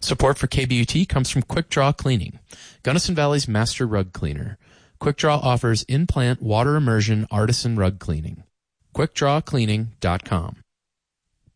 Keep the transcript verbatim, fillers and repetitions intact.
Support for K B U T comes from Quick Draw Cleaning, Gunnison Valley's master rug cleaner. Quick Draw offers in-plant water immersion artisan rug cleaning. quick draw cleaning dot com.